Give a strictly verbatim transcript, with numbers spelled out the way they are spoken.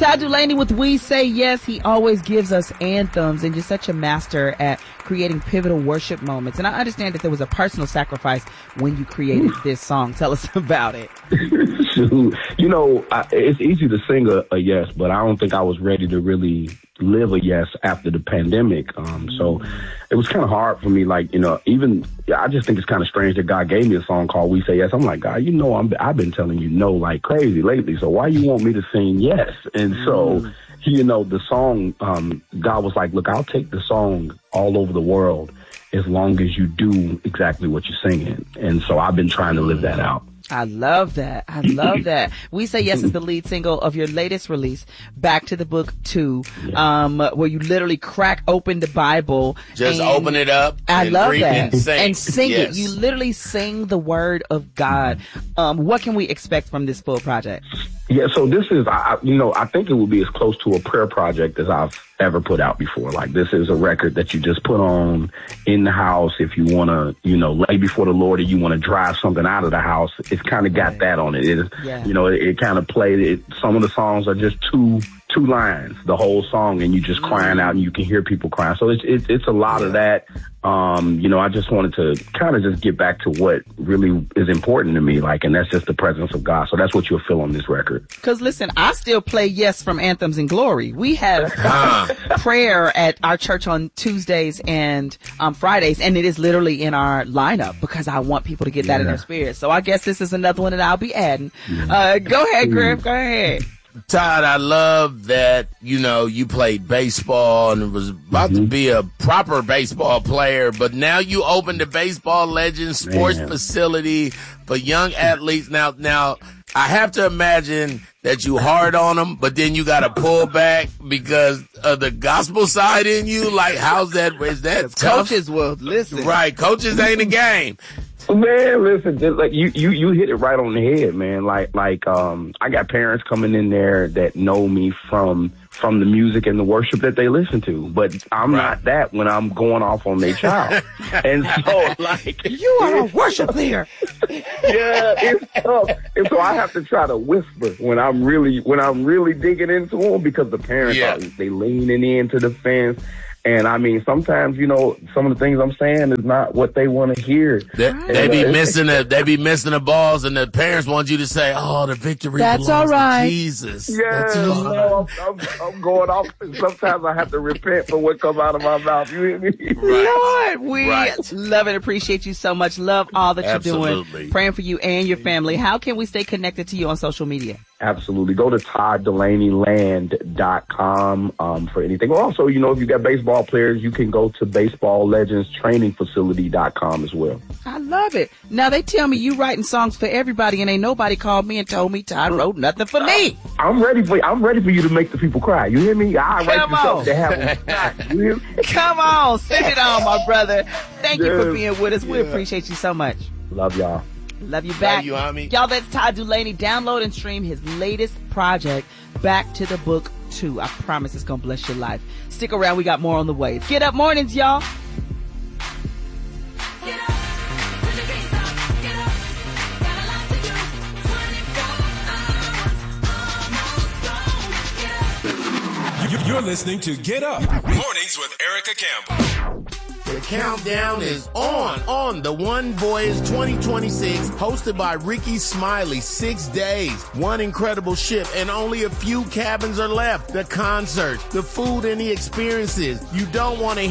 Todd Dulaney with We Say Yes. He always gives us anthems and just such a master at creating pivotal worship moments. And I understand that there was a personal sacrifice when you created this song. Tell us about it. Shoot. You know, I, it's easy to sing a, a yes, but I don't think I was ready to really live a yes after the pandemic. Um, so it was kind of hard for me. Like, you know, even I just think it's kind of strange that God gave me a song called We Say Yes. I'm like, God, you know, I'm, I've been telling you no like crazy lately. So why you want me to sing yes? And so, mm. you know, the song, um, God was like, look, I'll take the song all over the world as long as you do exactly what you're singing. And so I've been trying to live that out. I love that. I love that. We Say Yes is the lead single of your latest release, Back to the Book two, yeah. um, where you literally crack open the Bible. Just open it up. I and love read that. And sing, and sing yes. it. You literally sing the word of God. Um, what can we expect from this full project? Yeah, so this is, I, you know, I think it will be as close to a prayer project as I've ever put out before. Like, this is a record that you just put on in the house if you want to, you know, lay before the Lord or you want to drive something out of the house. It's kind of got that on it. It is, yeah. you know, it, it kind of played it. Some of the songs are just two two lines, the whole song, and you just crying out and you can hear people crying. So it's it's, it's a lot yeah. of that. Um, you know, I just wanted to kind of just get back to what really is important to me, like, and that's just the presence of God. So that's what you'll feel on this record. Because listen, I still play Yes from Anthems and Glory. We have prayer at our church on Tuesdays and um, Fridays, and it is literally in our lineup because I want people to get that yeah. in their spirit. So I guess this is another one that I'll be adding. Yeah. Uh, go ahead, Griff. Go ahead. Todd, I love that, you know, you played baseball and was about mm-hmm. to be a proper baseball player, but now you opened the Baseball Legends sports Man. facility for young athletes. Now, now I have to imagine that you hard on them, but then you got to pull back because of the gospel side in you. Like, how's that? Is that tough? Coaches will listen. Right. Coaches ain't a game. Man, listen, just like you, you, you hit it right on the head, man. Like, like, um, I got parents coming in there that know me from, from the music and the worship that they listen to, but I'm right. not that when I'm going off on their child. And so, like, you are a worship leader. Yeah, it's tough. And so I have to try to whisper when I'm really, when I'm really digging into them because the parents yeah. are, they leaning into the fence. And I mean, sometimes, you know, some of the things I'm saying is not what they want to hear. They, they be missing the, they be missing the balls, and the parents want you to say, "Oh, the victory That's belongs all right. to Jesus." Yeah, That's all right. no, I'm, I'm, I'm going off. Sometimes I have to repent for what comes out of my mouth. You hear me? Right. Lord, we right. love and appreciate you so much. Love all that Absolutely. you're doing. Praying for you and your family. How can we stay connected to you on social media? Absolutely. Go to Todd Dulaney Land dot com um, for anything. Also, you know, if you got baseball players, you can go to Baseball Legends Training Facility dot com as well. I love it. Now, they tell me you writing songs for everybody, and ain't nobody called me and told me Todd wrote nothing for me. I'm ready for I'm ready for you to make the people cry. You hear me? I write you something to have them cry. You hear me? Come on. Send it on, my brother. Thank yeah. you for being with us. We yeah. appreciate you so much. Love y'all. Love you back. Love you, Ami. Y'all, that's Todd Dulaney. Download and stream his latest project, Back to the Book two. I promise it's going to bless your life. Stick around. We got more on the way. Get Up Mornings, y'all. Get up. You're listening to Get Up Mornings with Erica Campbell. The countdown is on, on the One Voyage twenty twenty-six, hosted by Ricky Smiley. Six days, one incredible ship, and only a few cabins are left. The concerts, the food, and the experiences. You don't want to